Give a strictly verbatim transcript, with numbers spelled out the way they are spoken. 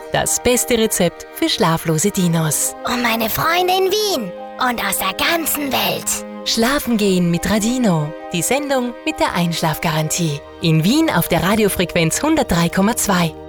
das beste Rezept für schlaflose Dinos. Und meine Freunde in Wien und aus der ganzen Welt. Schlafen gehen mit Radino, die Sendung mit der Einschlafgarantie. In Wien auf der Radiofrequenz hundertdrei Komma zwei.